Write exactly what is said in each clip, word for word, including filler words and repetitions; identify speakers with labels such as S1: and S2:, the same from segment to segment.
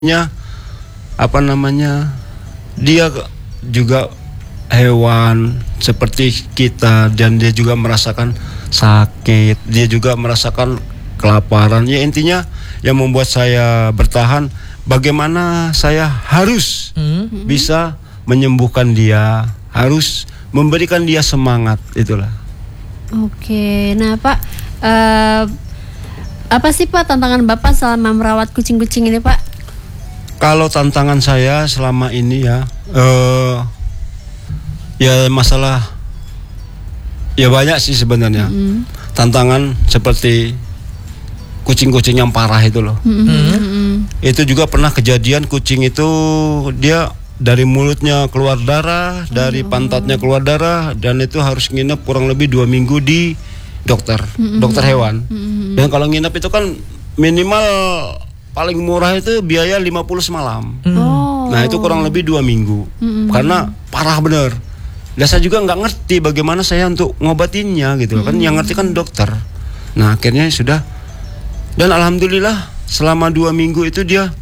S1: nya apa namanya dia juga hewan seperti kita dan dia juga merasakan sakit, dia juga merasakan kelaparan. Ya intinya yang membuat saya bertahan bagaimana saya harus mm-hmm. bisa menyembuhkan dia, harus memberikan dia semangat, itulah.
S2: Oke, nah Pak, uh, apa sih Pak tantangan Bapak selama merawat kucing-kucing ini Pak?
S1: Kalau tantangan saya selama ini ya, uh, ya masalah, ya banyak sih sebenarnya. Mm-hmm. Tantangan seperti kucing-kucing yang parah itu loh. Mm-hmm. Itu juga pernah kejadian kucing itu dia dari mulutnya keluar darah, dari pantatnya keluar darah, dan itu harus nginep kurang lebih dua minggu di dokter, mm-hmm. dokter hewan. Mm-hmm. Dan kalau nginep itu kan minimal paling murah itu biaya lima puluh semalam. Oh. Nah itu kurang lebih dua minggu. Mm-hmm. Karena parah bener. Dan saya juga nggak ngerti bagaimana saya untuk ngobatinnya gitu. Mm-hmm. Kan yang ngerti kan dokter. Nah akhirnya sudah. Dan alhamdulillah selama dua minggu itu dia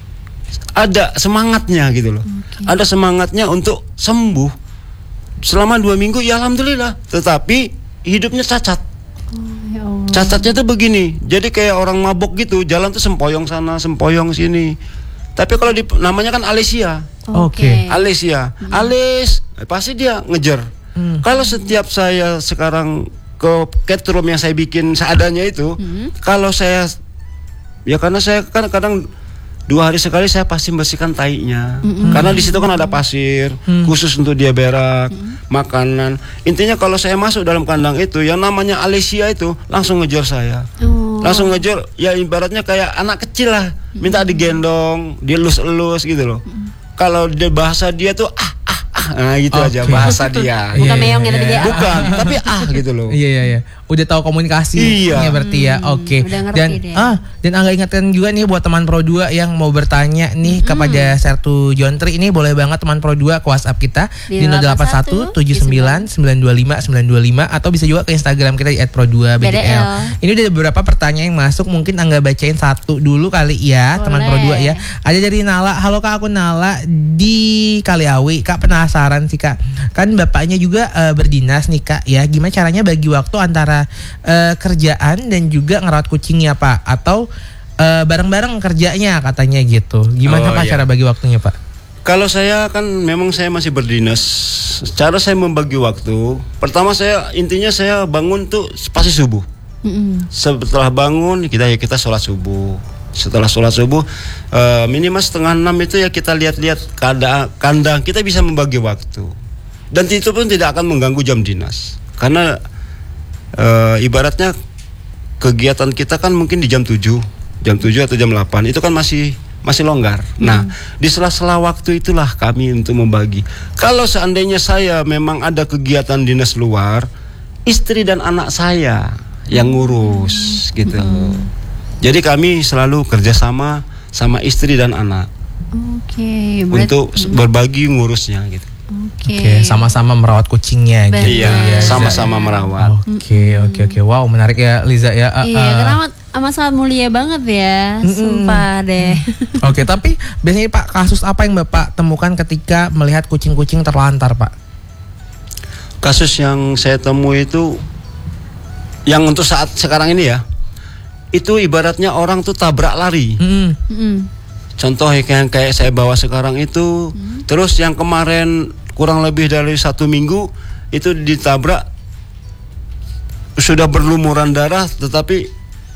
S1: ada semangatnya gitu loh. Okay. Ada semangatnya untuk sembuh. Selama dua minggu ya alhamdulillah. Tetapi hidupnya cacat. Oh, cacatnya tuh begini, jadi kayak orang mabok gitu, jalan tuh sempoyong sana, sempoyong sini. Tapi kalau di, namanya kan alesia.
S2: Oke. Okay.
S1: Alesia, hmm. alis, pasti dia ngejar. Hmm. Kalau setiap saya sekarang ke cat room yang saya bikin seadanya itu, hmm. kalau saya, ya karena saya kan kadang dua hari sekali saya pasti bersihkan tainya, mm-hmm. karena di situ kan ada pasir mm. khusus untuk dia berak, mm. makanan. Intinya kalau saya masuk dalam kandang itu, yang namanya alesia itu langsung ngejar saya, oh. langsung ngejar. Ya ibaratnya kayak anak kecil lah, minta digendong, dielus-elus gitu loh. Mm. Kalau dia bahasa dia tuh ah ah ah, nah gitu okay. aja bahasa dia.
S2: Bukan meong yang tadi dia.
S1: Bukan, tapi ah gitu loh.
S3: Iya iya iya. Udah tahu komunikasi
S1: iya.
S3: berarti ya. Oke. Okay. Dan
S2: dia.
S3: ah dan Angga ingatkan juga nih buat teman Pro dua yang mau bertanya nih mm. kepada Sertu Jontri, ini boleh banget teman Pro dua ke WhatsApp kita di nol delapan satu tujuh sembilan sembilan dua lima sembilan dua lima atau bisa juga ke Instagram kita di et pro dua b d l. Ini udah beberapa pertanyaan yang masuk, mungkin Angga bacain satu dulu kali ya, boleh. Teman Pro dua ya. Ada dari Nala. Halo Kak, aku Nala di Kaliawi. Kak penasaran sih Kak. Kan bapaknya juga uh, berdinas nih Kak ya. Gimana caranya bagi waktu antara Uh, kerjaan dan juga ngerawat kucingnya Pak, atau uh, bareng-bareng kerjanya katanya gitu. Gimana oh, Pak iya. cara bagi waktunya Pak?
S1: Kalau saya kan memang saya masih berdinas. Cara saya membagi waktu, pertama saya intinya saya bangun tuh pasti subuh. Mm-hmm. Setelah bangun kita ya kita sholat subuh. Setelah sholat subuh uh, minimal setengah enam itu ya kita lihat-lihat keadaan kandang, kita bisa membagi waktu. Dan itu pun tidak akan mengganggu jam dinas. Karena Uh, ibaratnya kegiatan kita kan mungkin di jam tujuh, jam tujuh atau jam delapan itu kan masih masih longgar. Hmm. Nah, di sela-sela waktu itulah kami untuk membagi. Kalau seandainya saya memang ada kegiatan dinas luar, istri dan anak saya yang ngurus hmm. gitu. Hmm. Jadi kami selalu kerjasama sama istri dan anak.
S2: Oke. Okay,
S1: untuk hmm. berbagi ngurusnya gitu.
S3: Oke, okay. okay, sama-sama merawat kucingnya
S2: Betul.
S3: gitu
S1: ya.
S3: ya.
S1: Sama-sama merawat.
S3: Oke, oke, oke. Wow, menarik ya Liza ya. Uh,
S2: iya, karena amat, amat sangat mulia banget ya. Mm-mm. Sumpah deh.
S3: Oke, okay, tapi biasanya Pak, kasus apa yang Bapak temukan ketika melihat kucing-kucing terlantar, Pak?
S1: Kasus yang saya temui itu yang untuk saat sekarang ini ya. Itu ibaratnya orang tuh tabrak lari. Mm. Mm. Contoh yang kayak saya bawa sekarang itu, mm. terus yang kemarin kurang lebih dari satu minggu itu ditabrak, sudah berlumuran darah, tetapi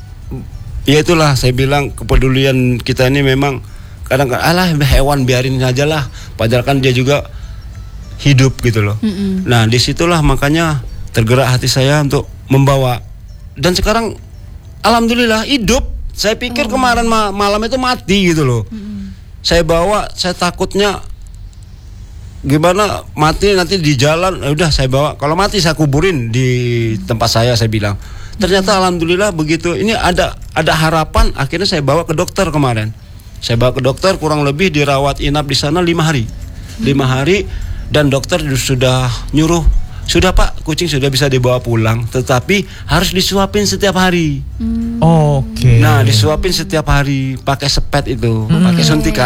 S1: ya itulah saya bilang kepedulian kita ini memang kadang-kadang alah hewan biarin aja lah, padahal kan dia juga hidup gitu loh. Mm-mm. Nah disitulah makanya tergerak hati saya untuk membawa, dan sekarang alhamdulillah hidup. Saya pikir oh. kemarin ma- malam itu mati gitu loh. Mm-mm. Saya bawa, saya takutnya gimana mati nanti di jalan. Ya udah saya bawa, kalau mati saya kuburin di tempat saya, saya bilang. Ternyata alhamdulillah begitu. Ini ada ada harapan. Akhirnya saya bawa ke dokter kemarin. Saya bawa ke dokter, kurang lebih dirawat inap di sana lima hari. Lima hari dan dokter sudah nyuruh sudah Pak, kucing sudah bisa dibawa pulang, tetapi harus disuapin setiap hari.
S2: Hmm.
S3: Oke.
S1: Nah, disuapin setiap hari pakai sepet itu,
S3: Hmm.
S1: pakai suntikan.